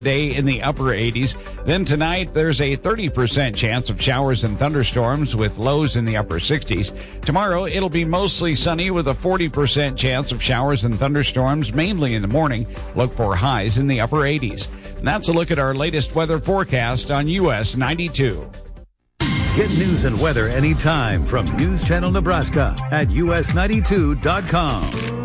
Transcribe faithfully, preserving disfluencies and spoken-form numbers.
Day in the upper eighties. Then tonight, there's a thirty percent chance of showers and thunderstorms with lows in the upper sixties. Tomorrow, it'll be mostly sunny with a forty percent chance of showers and thunderstorms, mainly in the morning. Look for highs in the upper eighties. And that's a look at our latest weather forecast on U S ninety-two. Get news and weather anytime from News Channel Nebraska at U S ninety-two dot com.